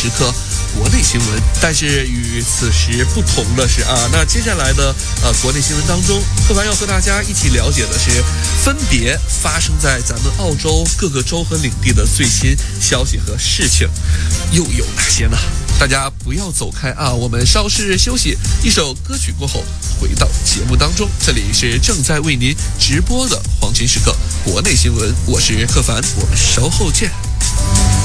时刻国内新闻。但是与此时不同的是那接下来的国内新闻当中，柯凡要和大家一起了解的是分别发生在咱们澳洲各个州和领地的最新消息和事情，又有哪些呢？大家不要走开我们稍事休息，一首歌曲过后回到节目当中。这里是正在为您直播的黄金时刻国内新闻，我是柯凡，我们稍后见。